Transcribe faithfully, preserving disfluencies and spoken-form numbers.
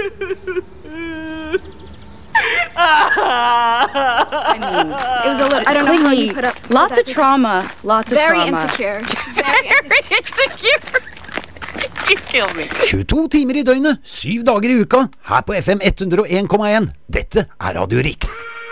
I mean, it was a little, I don't know how you put up with Lots that. of trauma. Lots of Very trauma. insecure. Very insecure. You kill me. tjueto timer i døgnet, syv dager i uka, her på F M hundre og en komma en. Dette er Radio Riks.